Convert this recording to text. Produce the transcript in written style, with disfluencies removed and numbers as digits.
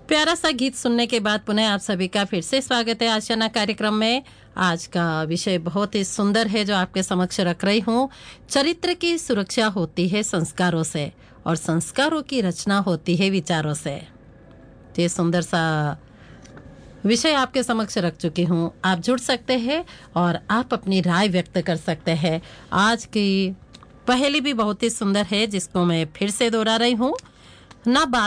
प्यारा सा गीत सुनने के बाद पुनः आप सभी का फिर से स्वागत है आशियाना कार्यक्रम में। आज का विषय बहुत ही सुंदर है जो आपके समक्ष रख रही हूँ। चरित्र की सुरक्षा होती है संस्कारों से और संस्कारों की रचना होती है विचारों से। ये सुंदर सा विषय आपके समक्ष रख चुकी हूँ। आप जुड़ सकते हैं और आप अपनी राय व्यक्त कर सकते हैं। आज की पहेली भी बहुत ही सुंदर है जिसको मैं फिर से दोहरा रही हूँ। ना